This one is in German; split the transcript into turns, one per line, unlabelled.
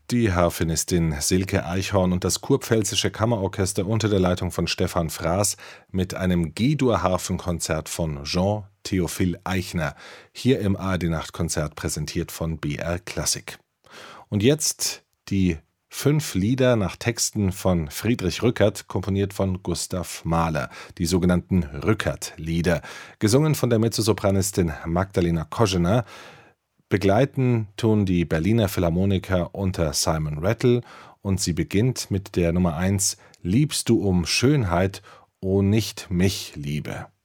Die Harfenistin Silke Eichhorn und das Kurpfälzische Kammerorchester unter der Leitung von Stefan Fraß mit einem G-Dur-Harfenkonzert von Jean Theophil Eichner, hier im ARD-Nachtkonzert präsentiert von BR Klassik. Und jetzt die 5 Lieder nach Texten von Friedrich Rückert, komponiert von Gustav Mahler, die sogenannten Rückert-Lieder, gesungen von der Mezzosopranistin Magdalena Koschener. Begleiten tun die Berliner Philharmoniker unter Simon Rattle und sie beginnt mit der Nummer 1 »Liebst du um Schönheit, o nicht mich, Liebe«.